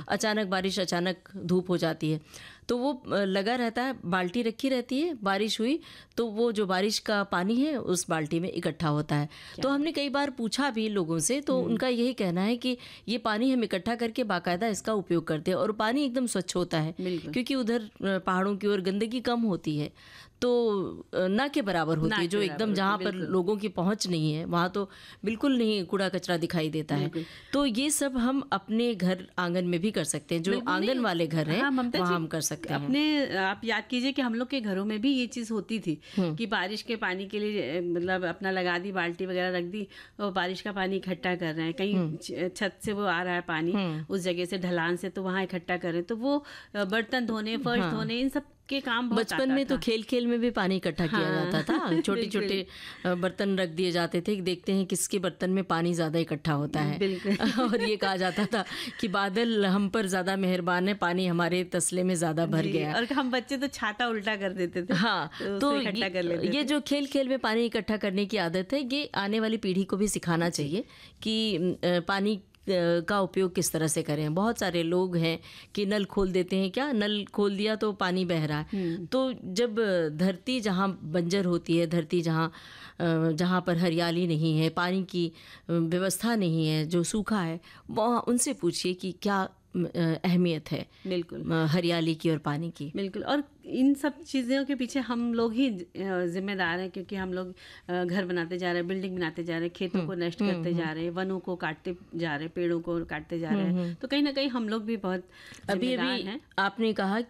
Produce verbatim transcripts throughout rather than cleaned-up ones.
अचानक बारिश, अचानक धूप हो जाती है, तो वो लगा रहता है, बाल्टी रखी रहती है, बारिश हुई तो वो जो बारिश का पानी है उस बाल्टी में इकट्ठा होता है। तो हमने कई बार पूछा भी लोगों से, तो उनका यही कहना है कि ये पानी हम इकट्ठा करके बाकायदा इसका उपयोग करते हैं और पानी एकदम स्वच्छ होता है, क्योंकि उधर पहाड़ों की ओर गंदगी कम होती है, तो ना के बराबर होती है, जो एकदम जहाँ पर लोगों की पहुँच नहीं है वहाँ तो बिल्कुल नहीं कूड़ा कचरा दिखाई देता है। तो ये सब हम अपने घर आंगन में भी कर सकते हैं, जो आंगन वाले घर हैं वहाँ हम कर सकते हैं। अपने आप याद कीजिए कि हम लोग के घरों में भी ये चीज़ होती थी कि बारिश के पानी के लिए मतलब अपना लगा दी, बाल्टी वगैरह रख दी और बारिश का पानी इकट्ठा कर रहे हैं, कहीं छत से वो आ रहा है पानी उस जगह से, ढलान से, तो वहाँ इकट्ठा कर रहे हैं, तो वो बर्तन धोने, फर्श धोने, इन सब के काम बचपन में तो खेल खेल में भी पानी इकट्ठा किया हाँ। जाता था, छोटे छोटे बर्तन रख दिए जाते थे, देखते हैं किसके बर्तन में पानी ज़्यादा इकट्ठा होता है और ये कहा जाता था कि बादल हम पर ज़्यादा मेहरबान है, पानी हमारे तसले में ज़्यादा भर गया। और हम बच्चे तो छाता उल्टा कर देते थे। हाँ, तो, तो इकट्ठा कर लेते थे। ये जो खेल खेल में पानी इकट्ठा करने की आदत है, ये आने वाली पीढ़ी को भी सिखाना चाहिए कि पानी का उपयोग किस तरह से करें। बहुत सारे लोग हैं कि नल खोल देते हैं, क्या नल खोल दिया तो पानी बह रहा है। तो जब धरती जहाँ बंजर होती है, धरती जहाँ जहाँ पर हरियाली नहीं है, पानी की व्यवस्था नहीं है, जो सूखा है, वहाँ उनसे पूछिए कि क्या अहमियत है बिल्कुल हरियाली की और पानी की। बिल्कुल, और इन सब चीज़ों के पीछे हम लोग ही जिम्मेदार हैं, क्योंकि हम लोग घर बनाते जा रहे हैं, बिल्डिंग बनाते जा रहे हैं, खेतों को नष्ट करते जा रहे हैं, वनों को काटते जा रहे हैं, पेड़ों को काटते जा रहे हैं, तो कहीं ना कहीं हम लोग भी बहुत अभी अभी हैं। आपने कहा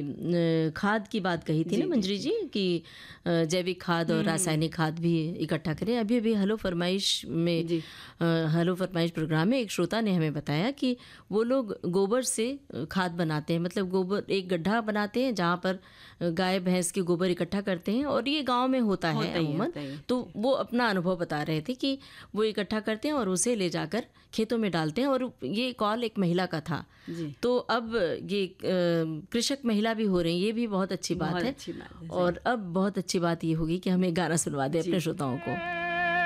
कि खाद की बात कही थी ना मंजरी जी, कि जैविक खाद और रासायनिक खाद भी इकट्ठा करें। अभी अभी हेलो फरमाइश में, हेलो फरमाइश प्रोग्राम में एक श्रोता ने हमें बताया कि वो लोग गोबर से खाद बनाते हैं, मतलब गोबर एक गड्ढा बनाते हैं जहाँ पर गाय भैंस की गोबर इकट्ठा करते हैं, और ये गांव में होता है अमूमन। तो वो अपना अनुभव बता रहे थे कि वो इकट्ठा करते हैं और उसे ले जाकर खेतों में डालते हैं, और ये कॉल एक महिला का था जी। तो अब ये कृषक महिला भी हो रही है, ये भी बहुत अच्छी बात है, और अब बहुत अच्छी बात ये होगी कि हमें गाना सुनवा दें अपने श्रोताओं को।